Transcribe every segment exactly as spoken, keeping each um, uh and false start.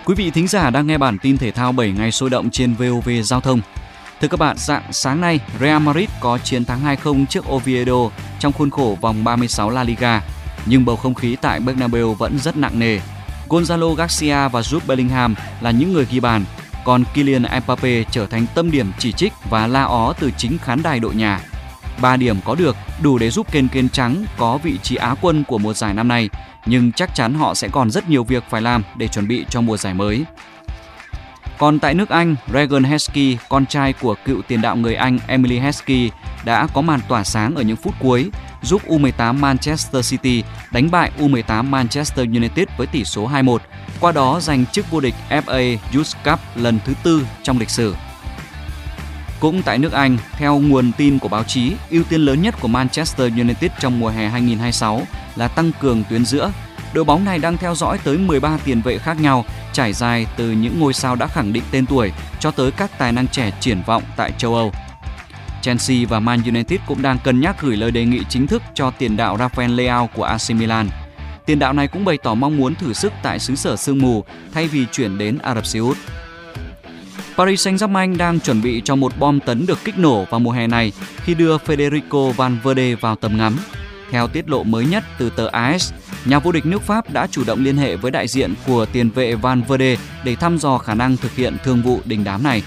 Quý vị thính giả đang nghe bản tin thể thao bảy ngày sôi động trên vê o vê Giao thông. Thưa các bạn, dạng sáng nay, Real Madrid có chiến thắng hai không trước Oviedo trong khuôn khổ vòng ba mươi sáu La Liga, nhưng bầu không khí tại Bernabeu vẫn rất nặng nề. Gonzalo Garcia và Jude Bellingham là những người ghi bàn, còn Kylian Mbappe trở thành tâm điểm chỉ trích và la ó từ chính khán đài đội nhà. ba điểm có được đủ để giúp kền kền trắng có vị trí Á quân của mùa giải năm nay, nhưng chắc chắn họ sẽ còn rất nhiều việc phải làm để chuẩn bị cho mùa giải mới. Còn tại nước Anh, Regan Heskey, con trai của cựu tiền đạo người Anh Emily Heskey, đã có màn tỏa sáng ở những phút cuối, giúp u mười tám Manchester City đánh bại u mười tám Manchester United với tỷ số hai một, qua đó giành chức vô địch ép a Youth Cup lần thứ tư trong lịch sử. Cũng tại nước Anh, theo nguồn tin của báo chí, ưu tiên lớn nhất của Manchester United trong mùa hè hai không hai sáu là tăng cường tuyến giữa. Đội bóng này đang theo dõi tới mười ba tiền vệ khác nhau, trải dài từ những ngôi sao đã khẳng định tên tuổi cho tới các tài năng trẻ triển vọng tại châu Âu. Chelsea và Man United cũng đang cân nhắc gửi lời đề nghị chính thức cho tiền đạo Rafael Leao của a xê Milan. Tiền đạo này cũng bày tỏ mong muốn thử sức tại xứ sở sương mù thay vì chuyển đến Ả Rập Xê Út. Paris Saint-Germain đang chuẩn bị cho một bom tấn được kích nổ vào mùa hè này khi đưa Federico Valverde vào tầm ngắm. Theo tiết lộ mới nhất từ tờ a ét, nhà vô địch nước Pháp đã chủ động liên hệ với đại diện của tiền vệ Valverde để thăm dò khả năng thực hiện thương vụ đình đám này.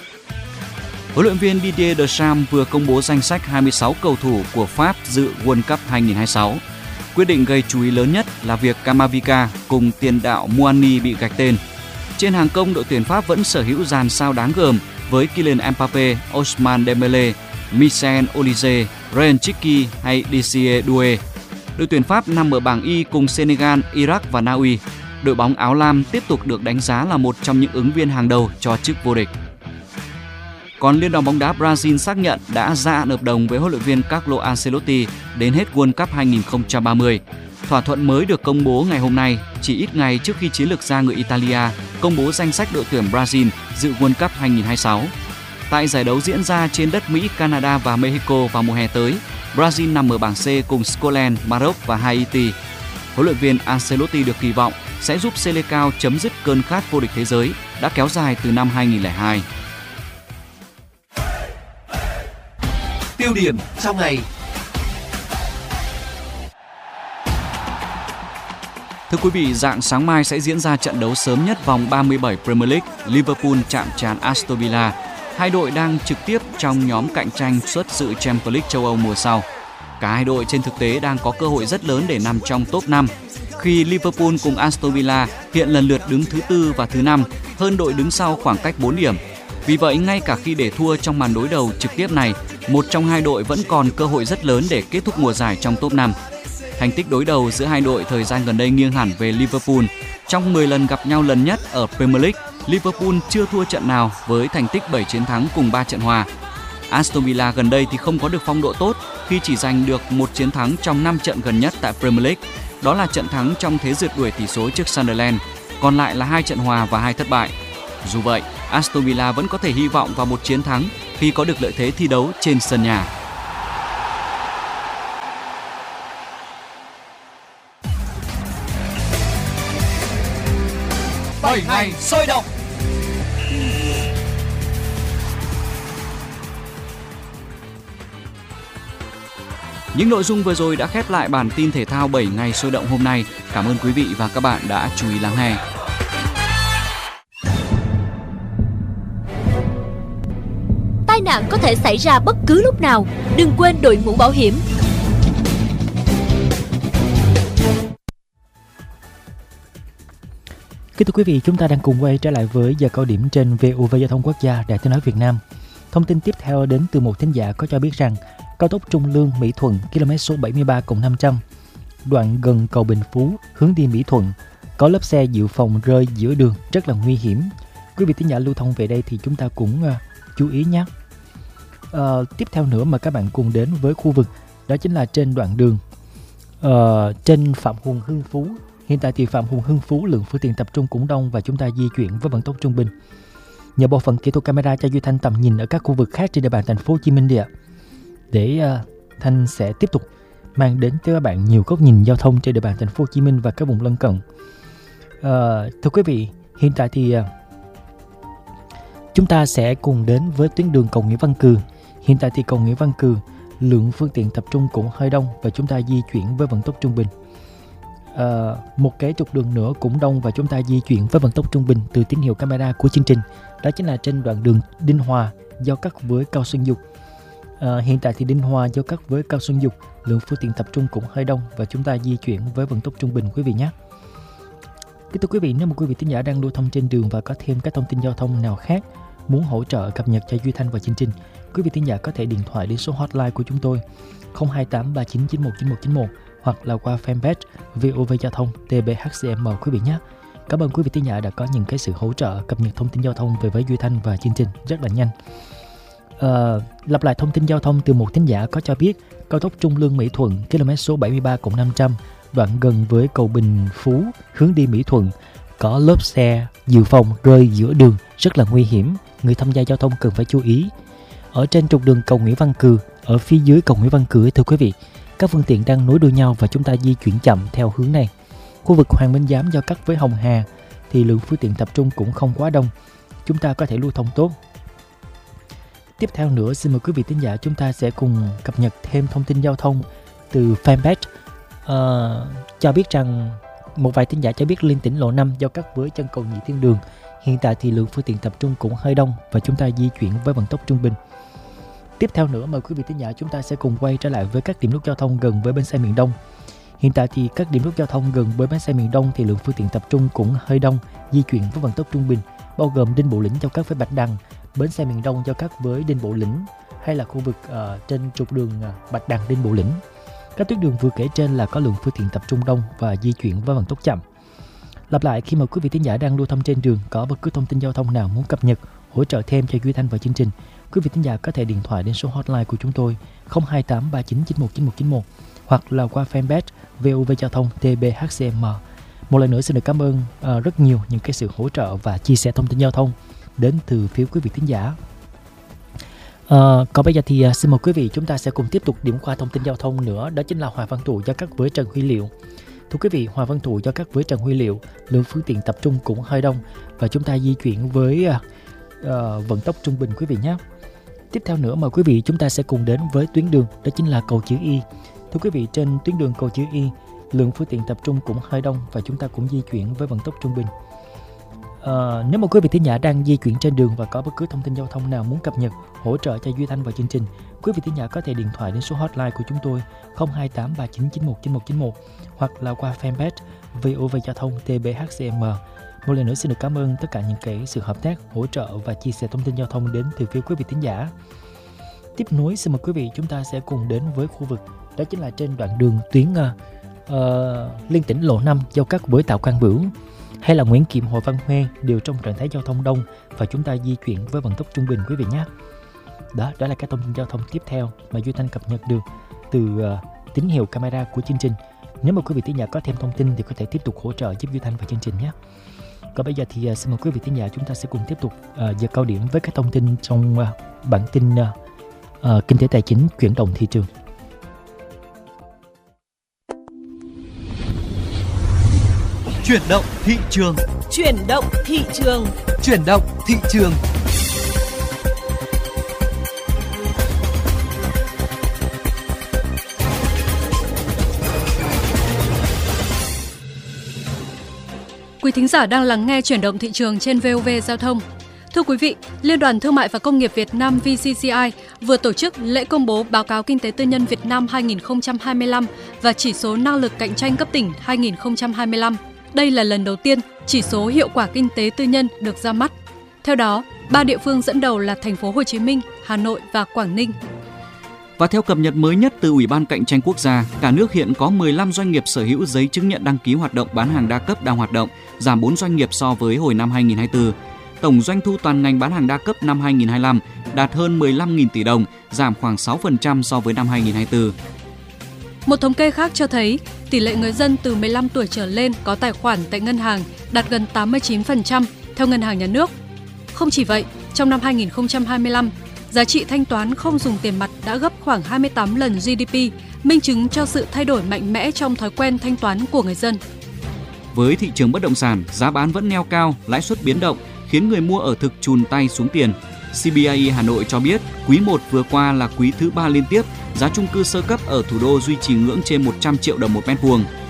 Huấn luyện viên Didier Deschamps vừa công bố danh sách hai mươi sáu cầu thủ của Pháp dự World Cup hai không hai sáu. Quyết định gây chú ý lớn nhất là việc Camavinga cùng tiền đạo Muani bị gạch tên. Trên hàng công, đội tuyển Pháp vẫn sở hữu dàn sao đáng gờm với Kylian Mbappe, Ousmane Dembélé, Michael Olise, Ryan Cherki hay Didier Doué. Đội tuyển Pháp nằm ở bảng Y cùng Senegal, Iraq và Na Uy. Đội bóng áo lam tiếp tục được đánh giá là một trong những ứng viên hàng đầu cho chức vô địch. Còn Liên đoàn bóng đá Brazil xác nhận đã gia hạn hợp đồng với huấn luyện viên Carlo Ancelotti đến hết World Cup hai không ba không. Thỏa thuận mới được công bố ngày hôm nay, chỉ ít ngày trước khi chiến lược gia người Italia công bố danh sách đội tuyển Brazil dự World Cup hai không hai sáu. Tại giải đấu diễn ra trên đất Mỹ, Canada và Mexico vào mùa hè tới, Brazil nằm ở bảng C cùng Scotland, Maroc và Haiti. Huấn luyện viên Ancelotti được kỳ vọng sẽ giúp Selecao chấm dứt cơn khát vô địch thế giới đã kéo dài từ năm hai không không hai. Tiêu điểm trong ngày. Thưa quý vị, rạng sáng mai sẽ diễn ra trận đấu sớm nhất vòng ba mươi bảy Premier League, Liverpool chạm trán Aston Villa. Hai đội đang trực tiếp trong nhóm cạnh tranh suất dự Champions League châu Âu mùa sau. Cả hai đội trên thực tế đang có cơ hội rất lớn để nằm trong top năm, khi Liverpool cùng Aston Villa hiện lần lượt đứng thứ tư và thứ năm, hơn đội đứng sau khoảng cách bốn điểm. Vì vậy, ngay cả khi để thua trong màn đối đầu trực tiếp này, một trong hai đội vẫn còn cơ hội rất lớn để kết thúc mùa giải trong top năm. Thành tích đối đầu giữa hai đội thời gian gần đây nghiêng hẳn về Liverpool. Trong mười lần gặp nhau lần nhất ở Premier League, Liverpool chưa thua trận nào với thành tích bảy chiến thắng cùng ba trận hòa. Aston Villa gần đây thì không có được phong độ tốt khi chỉ giành được một chiến thắng trong năm trận gần nhất tại Premier League. Đó là trận thắng trong thế rượt đuổi tỷ số trước Sunderland, còn lại là hai trận hòa và hai thất bại. Dù vậy, Aston Villa vẫn có thể hy vọng vào một chiến thắng khi có được lợi thế thi đấu trên sân nhà. bảy ngày sôi động. Những nội dung vừa rồi đã khép lại bản tin thể thao bảy ngày sôi động hôm nay. Cảm ơn quý vị và các bạn đã chú ý lắng nghe. Tai nạn có thể xảy ra bất cứ lúc nào. Đừng quên đội mũ bảo hiểm. Kính thưa quý vị, chúng ta đang cùng quay trở lại với giờ cao điểm trên vê o vê Giao thông Quốc gia, Đài Tiếng nói Việt Nam. Thông tin tiếp theo đến từ một thính giả có cho biết rằng cao tốc Trung Lương - Mỹ Thuận km số bảy mươi ba cộng năm trăm, đoạn gần cầu Bình Phú hướng đi Mỹ Thuận có lớp xe dự phòng rơi giữa đường, rất là nguy hiểm. Quý vị thính giả lưu thông về đây thì chúng ta cũng uh, chú ý nhé. Uh, tiếp theo nữa mà các bạn cùng đến với khu vực đó chính là trên đoạn đường uh, trên Phạm Hùng Hưng Phú. Hiện tại thì Phạm Hùng Hưng Phú lượng phương tiện tập trung cũng đông và chúng ta di chuyển với vận tốc trung bình. Nhờ bộ phận kỹ thuật camera cho Duy Thanh tầm nhìn ở các khu vực khác trên địa bàn thành phố Hồ Chí Minh đi ạ. Để uh, Thanh sẽ tiếp tục mang đến cho các bạn nhiều góc nhìn giao thông trên địa bàn thành phố Hồ Chí Minh và các vùng lân cận. Uh, thưa quý vị, Hiện tại thì chúng ta sẽ cùng đến với tuyến đường cầu Nguyễn Văn Cừ. Hiện tại thì cầu Nguyễn Văn Cừ, lượng phương tiện tập trung cũng hơi đông và chúng ta di chuyển với vận tốc trung bình. À, một cái trục đường nữa cũng đông và chúng ta di chuyển với vận tốc trung bình từ tín hiệu camera của chương trình. Đó chính là trên đoạn đường Đinh Hòa giao cắt với Cao Xuân Dục. À, hiện tại thì Đinh Hòa giao cắt với Cao Xuân Dục, lượng phương tiện tập trung cũng hơi đông và chúng ta di chuyển với vận tốc trung bình quý vị nhé. Kính thưa quý vị, nếu mà quý vị thính giả đang lưu thông trên đường và có thêm các thông tin giao thông nào khác muốn hỗ trợ cập nhật cho Duy Thanh và chương trình, quý vị thính giả có thể điện thoại đến số hotline của chúng tôi không hai tám ba chín chín một chín một chín một hoặc là qua fanpage vê o vê Giao thông tê bê hát xê em quý vị nhé. Cảm ơn quý vị thính giả đã có những cái sự hỗ trợ cập nhật thông tin giao thông về với Duy Thanh và chương trình rất là nhanh. À, lặp lại thông tin giao thông từ một thính giả có cho biết cao tốc Trung Lương Mỹ Thuận km số bảy mươi ba cộng năm trăm đoạn gần với cầu Bình Phú hướng đi Mỹ Thuận có lốp xe dự phòng rơi giữa đường rất là nguy hiểm, người tham gia giao thông cần phải chú ý. Ở trên trục đường cầu Nguyễn Văn Cừ, ở phía dưới cầu Nguyễn Văn Cừ thưa quý vị, các phương tiện đang nối đuôi nhau và chúng ta di chuyển chậm theo hướng này. Khu vực Hoàng Minh Giám giao cắt với Hồng Hà thì lượng phương tiện tập trung cũng không quá đông, chúng ta có thể lưu thông tốt. Tiếp theo nữa, xin mời quý vị thính giả chúng ta sẽ cùng cập nhật thêm thông tin giao thông từ fanpage. Uh, cho biết rằng một vài thính giả cho biết liên tỉnh lộ năm giao cắt với chân cầu Nhị Thiên Đường. Hiện tại thì lượng phương tiện tập trung cũng hơi đông và chúng ta di chuyển với vận tốc trung bình. Tiếp theo nữa, mời quý vị thính giả chúng ta sẽ cùng quay trở lại với các điểm nút giao thông gần với bến xe miền Đông. Hiện tại thì các điểm nút giao thông gần với bến xe miền Đông thì lượng phương tiện tập trung cũng hơi đông, di chuyển với vận tốc trung bình, bao gồm Đinh Bộ Lĩnh giao cắt với Bạch Đằng, bến xe miền Đông giao cắt với Đinh Bộ Lĩnh, hay là khu vực uh, trên trục đường uh, Bạch Đằng Đinh Bộ Lĩnh. Các tuyến đường vừa kể trên là có lượng phương tiện tập trung đông và di chuyển với vận tốc chậm. Lặp lại, khi mà quý vị thính giả đang lưu thông trên đường có bất cứ thông tin giao thông nào muốn cập nhật, hỗ trợ thêm cho Duy Thanh và chương trình, quý vị thính giả có thể điện thoại đến số hotline của chúng tôi không hai tám ba chín chín một chín một chín một hoặc là qua fanpage vê o vê Giao thông tê bê hát xê em. Một lần nữa xin được cảm ơn uh, rất nhiều những cái sự hỗ trợ và chia sẻ thông tin giao thông đến từ phía quý vị thính giả. Uh, còn bây giờ thì uh, xin mời quý vị chúng ta sẽ cùng tiếp tục điểm qua thông tin giao thông nữa, đó chính là Hoàng Văn Thụ giao cắt với Trần Huy Liệu. Thưa quý vị, Hoàng Văn Thụ giao cắt với Trần Huy Liệu, lượng phương tiện tập trung cũng hơi đông và chúng ta di chuyển với uh, uh, vận tốc trung bình quý vị nhé. Tiếp theo nữa mời quý vị chúng ta sẽ cùng đến với tuyến đường, đó chính là cầu chữ Y. Thưa quý vị, trên tuyến đường cầu chữ Y, lượng phương tiện tập trung cũng hơi đông và chúng ta cũng di chuyển với vận tốc trung bình. À, nếu mà quý vị thính giả đang di chuyển trên đường và có bất cứ thông tin giao thông nào muốn cập nhật, hỗ trợ cho Duy Thanh và chương trình, quý vị thính giả có thể điện thoại đến số hotline của chúng tôi không hai tám ba chín chín một chín một chín một hoặc là qua fanpage vê o vê Giao thông tê bê hát xê em. Một lần nữa xin được cảm ơn tất cả những cái sự hợp tác, hỗ trợ và chia sẻ thông tin giao thông đến từ phía quý vị thính giả. Tiếp nối, xin mời quý vị chúng ta sẽ cùng đến với khu vực, đó chính là trên đoạn đường tuyến uh, uh, liên tỉnh lộ năm giao cắt với Tạ Quang Bửu hay là Nguyễn Kiệm, Hồ Văn Huê đều trong trạng thái giao thông đông và chúng ta di chuyển với vận tốc trung bình quý vị nhé. Đó, đó là các thông tin giao thông tiếp theo mà Duy Thanh cập nhật được từ uh, tín hiệu camera của chương trình. Nếu mà quý vị thính giả có thêm thông tin thì có thể tiếp tục hỗ trợ giúp Duy Thanh và chương trình nhé. Còn bây giờ thì uh, xin mời quý vị thính giả chúng ta sẽ cùng tiếp tục uh, giờ cao điểm với các thông tin trong uh, bản tin uh, uh, kinh tế tài chính chuyển động thị trường. Chuyển động thị trường. Chuyển động thị trường. Chuyển động thị trường. Quý thính giả đang lắng nghe Chuyển động thị trường trên vê o vê Giao thông. Thưa quý vị, Liên đoàn Thương mại và Công nghiệp Việt Nam vê xê xê i vừa tổ chức lễ công bố báo cáo kinh tế tư nhân Việt Nam hai không hai lăm và chỉ số năng lực cạnh tranh cấp tỉnh hai không hai lăm. Đây là lần đầu tiên chỉ số hiệu quả kinh tế tư nhân được ra mắt. Theo đó, ba địa phương dẫn đầu là thành phố Hồ Chí Minh, Hà Nội và Quảng Ninh. Và theo cập nhật mới nhất từ Ủy ban Cạnh tranh Quốc gia, cả nước hiện có mười lăm doanh nghiệp sở hữu giấy chứng nhận đăng ký hoạt động bán hàng đa cấp đang hoạt động, giảm bốn doanh nghiệp so với hồi năm hai không hai tư. Tổng doanh thu toàn ngành bán hàng đa cấp năm hai không hai lăm đạt hơn mười lăm nghìn tỷ đồng, giảm khoảng sáu phần trăm so với năm hai không hai tư. Một thống kê khác cho thấy, tỷ lệ người dân từ mười lăm tuổi trở lên có tài khoản tại ngân hàng đạt gần tám mươi chín phần trăm theo Ngân hàng Nhà nước. Không chỉ vậy, trong năm hai không hai lăm, giá trị thanh toán không dùng tiền mặt đã gấp khoảng hai mươi tám lần giê đê pê, minh chứng cho sự thay đổi mạnh mẽ trong thói quen thanh toán của người dân. Với thị trường bất động sản, giá bán vẫn neo cao, lãi suất biến động khiến người mua ở thực chùn tay xuống tiền. xê bê i Hà Nội cho biết, quý một vừa qua là quý thứ ba liên tiếp, giá chung cư sơ cấp ở thủ đô duy trì ngưỡng trên một trăm triệu đồng một mét vuông.